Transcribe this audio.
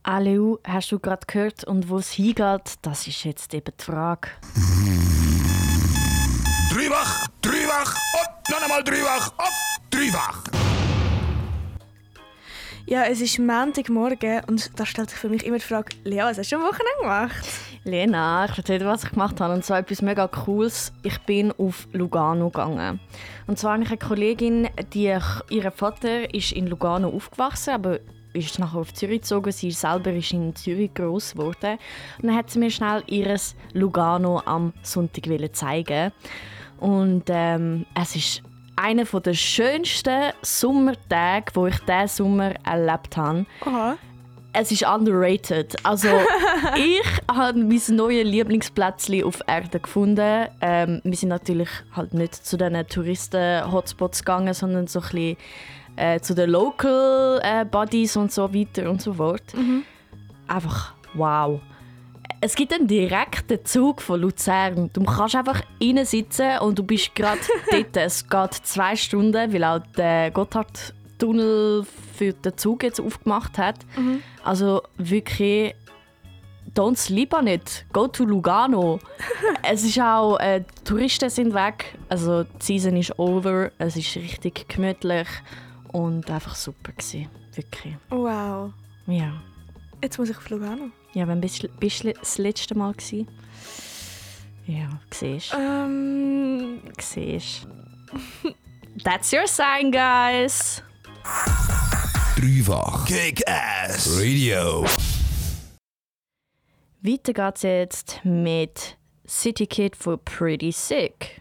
Aleu, hast du gerade gehört und wo es hingeht, das ist jetzt eben die Frage. Dreifach und noch einmal dreifach auf dreifach. Ja, es ist Montagmorgen und da stellt sich für mich immer die Frage, Lea, was hast du am Wochenende gemacht? Lena, ich erzähle dir, was ich gemacht habe. Und zwar etwas mega Cooles. Ich bin auf Lugano gegangen. Und zwar habe ich eine Kollegin, ihr Vater ist in Lugano aufgewachsen, aber ist nachher auf Zürich gezogen. Sie selber ist in Zürich gross geworden. Und dann hat sie mir schnell ihr Lugano am Sonntag zeigen. Und es ist einer der schönsten Sommertage, die ich diesen Sommer erlebt habe. Aha. Es ist underrated. Also, ich habe mein neues Lieblingsplätzchen auf Erde gefunden. Wir sind natürlich halt nicht zu diesen Touristen-Hotspots gegangen, sondern so ein bisschen zu den Local Buddies und so weiter und so fort. Mhm. Einfach wow. Es gibt einen direkten Zug von Luzern. Du kannst einfach reinsitzen und du bist gerade dort. Es geht 2 Stunden, weil auch der Gotthardtunnel für den Zug jetzt aufgemacht hat. Mhm. Also wirklich, don't sleep on it. Go to Lugano. Es ist auch, die Touristen sind weg. Also die Season ist over. Es ist richtig gemütlich und einfach super gewesen. Wirklich. Wow. Ja. Jetzt muss ich auf Lugano. Ja, wann bist du das letzte Mal gewesen? Ja, siehst. Siehst. That's your sign, guys. Dreifach Kick-Ass Radio. Weiter geht's jetzt mit City Kid for Pretty Sick.